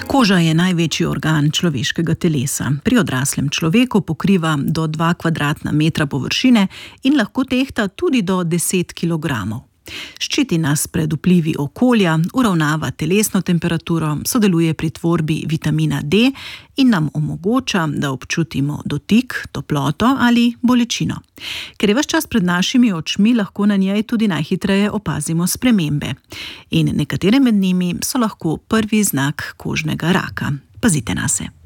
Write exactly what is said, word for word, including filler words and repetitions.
Koža je največji organ človeškega telesa. Pri odraslem človeku pokriva do dva kvadratna metra površine in lahko tehta tudi do deset kilogramov. Ščiti nas pred vplivi okolja, uravnava telesno temperaturo, sodeluje pri tvorbi vitamina D in nam omogoča, da občutimo dotik, toploto ali bolečino. Ker je ves čas pred našimi očmi, lahko na njej tudi najhitreje opazimo spremembe. In nekatere med njimi so lahko prvi znak kožnega raka. Pazite nase.